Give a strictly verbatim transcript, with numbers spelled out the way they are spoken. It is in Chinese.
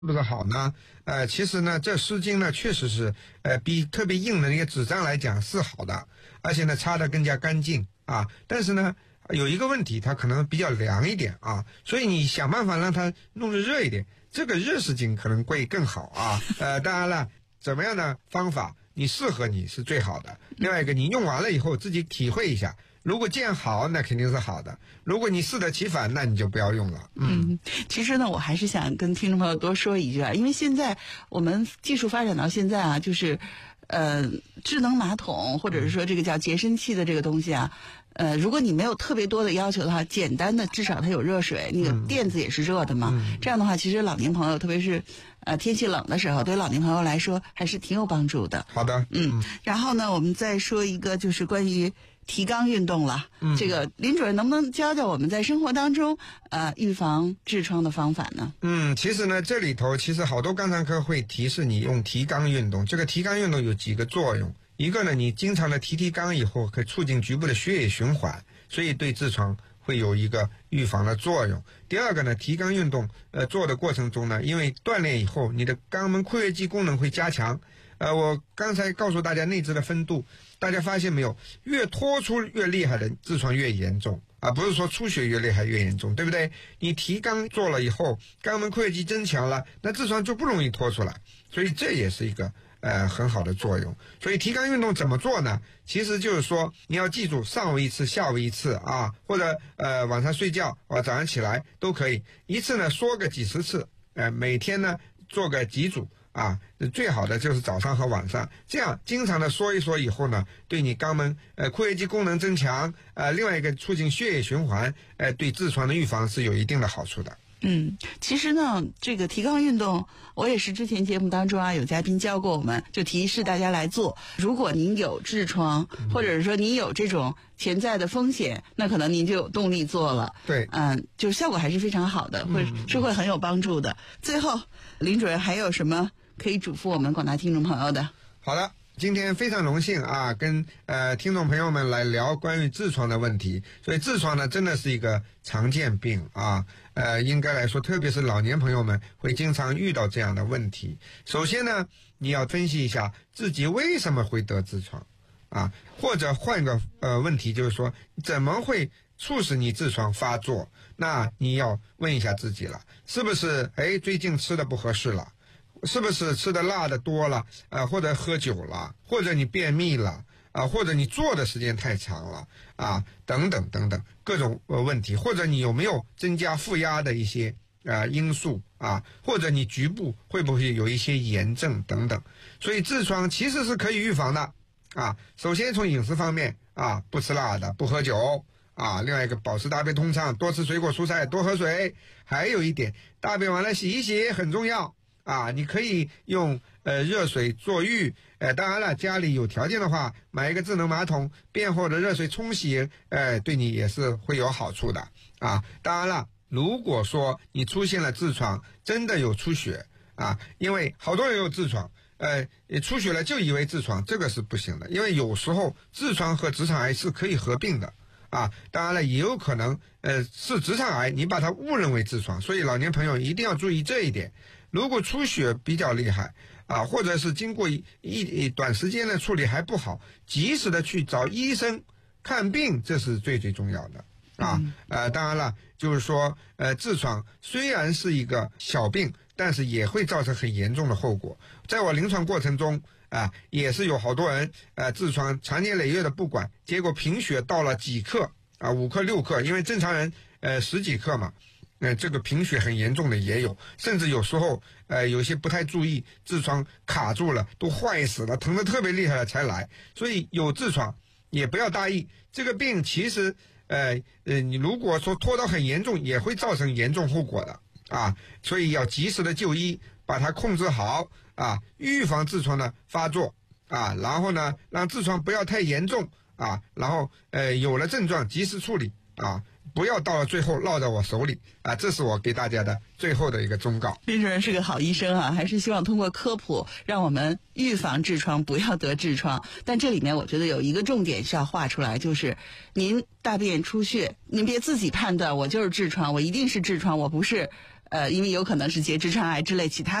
不是好呢？呃，其实呢，这湿巾呢，确实是呃比特别硬的那些纸张来讲是好的，而且呢擦得更加干净啊。但是呢，有一个问题，它可能比较凉一点啊，所以你想办法让它弄得热一点。这个热湿巾可能会更好啊。呃，当然了，怎么样的方法你适合你是最好的。另外一个，你用完了以后自己体会一下。如果见好，那肯定是好的。如果你适得其反，那你就不要用了。 嗯，嗯其实呢，我还是想跟听众朋友多说一句啊，因为现在我们技术发展到现在啊，就是呃，智能马桶或者是说这个叫洁身器的这个东西啊，呃，如果你没有特别多的要求的话，简单的至少它有热水，那个垫子也是热的嘛。嗯、这样的话，其实老年朋友，特别是呃天气冷的时候，对老年朋友来说还是挺有帮助的。 好的， 嗯。然后呢，我们再说一个，就是关于提肛运动了。嗯，这个林主任能不能教教我们在生活当中呃预防痔疮的方法呢？ 嗯，其实呢，这里头其实好多肛肠科会提示你用提肛运动。这个提肛运动有几个作用，一个呢，你经常的提提肛以后，可以促进局部的血液循环，所以对痔疮会有一个预防的作用。第二个呢，提肛运动呃做的过程中呢，因为锻炼以后，你的肛门括约肌功能会加强。呃，我刚才告诉大家内痔的分度，大家发现没有？越脱出越厉害的痔疮越严重啊，不是说出血越厉害越严重，对不对？你提肛做了以后，肛门括约肌增强了，那痔疮就不容易脱出来，所以这也是一个呃很好的作用。所以提肛运动怎么做呢？其实就是说你要记住，上午一次，下午一次啊，或者呃晚上睡觉啊，早上起来都可以，一次呢说个几十次，呃每天呢做个几组。啊，最好的就是早上和晚上，这样经常的说一说以后呢，对你肛门呃括约肌功能增强，呃另外一个促进血液循环，呃对痔疮的预防是有一定的好处的。 嗯，其实呢，这个提肛运动，我也是之前节目当中啊，有嘉宾教过我们，就提示大家来做。如果您有痔疮，或者是说您有这种潜在的风险，那可能您就有动力做了。 对， 嗯，就效果还是非常好的，会是会很有帮助的。最后，林主任还有什么可以嘱咐我们广大听众朋友的？ 好的。今天非常荣幸啊，跟呃听众朋友们来聊关于痔疮的问题。所以痔疮呢，真的是一个常见病啊，呃，应该来说，特别是老年朋友们会经常遇到这样的问题。首先呢，你要分析一下自己为什么会得痔疮啊，或者换个呃问题，就是说怎么会促使你痔疮发作？那你要问一下自己了，是不是哎最近吃的不合适了？是不是吃的辣的多了啊、呃？或者喝酒了，或者你便秘了啊、呃？或者你坐的时间太长了啊？等等等等各种呃问题，或者你有没有增加负压的一些啊、呃、因素啊？或者你局部会不会有一些炎症等等？所以痔疮其实是可以预防的啊。首先从饮食方面啊，不吃辣的，不喝酒啊。另外一个保持大便通畅，多吃水果蔬菜，多喝水。还有一点，大便完了洗一洗很重要。啊，你可以用呃热水坐浴，呃，当然了，家里有条件的话，买一个智能马桶，便后的热水冲洗，呃，对你也是会有好处的啊。当然了，如果说你出现了痔疮，真的有出血啊，因为好多人有痔疮，呃，出血了就以为痔疮，这个是不行的，因为有时候痔疮和直肠癌是可以合并的。啊，当然了，也有可能，呃，是直肠癌，你把它误认为痔疮，所以老年朋友一定要注意这一点。如果出血比较厉害，啊，或者是经过一一短时间的处理还不好，及时的去找医生看病，这是最最重要的。啊，呃，当然了，就是说，呃，痔疮虽然是一个小病，但是也会造成很严重的后果。在我临床过程中，啊，也是有好多人，呃，痔疮长年累月的不管，结果贫血到了几克，啊，五克六克，因为正常人，呃，十几克嘛，呃，这个贫血很严重的也有，甚至有时候，呃，有些不太注意，痔疮卡住了，都坏死了，疼得特别厉害了才来。所以有痔疮也不要大意，这个病其实，呃呃，你如果说拖到很严重，也会造成严重后果的啊，所以要及时的就医，把它控制好。啊，预防痔疮的发作啊，然后呢，让痔疮不要太严重啊，然后呃有了症状及时处理啊，不要到了最后落在我手里啊，这是我给大家的最后的一个忠告。 林主任是个好医生啊，还是希望通过科普让我们预防痔疮，不要得痔疮。但这里面我觉得有一个重点是要画出来，就是您大便出血，您别自己判断我就是痔疮，我一定是痔疮，我不是呃，因为有可能是结直肠癌之类其他